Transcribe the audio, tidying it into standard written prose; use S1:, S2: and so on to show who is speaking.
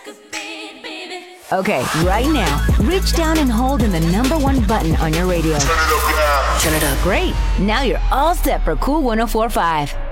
S1: Okay, right now, reach down and hold in the number one button on your radio.
S2: Turn it up.
S1: Great. Now you're all set for Cool 104.5.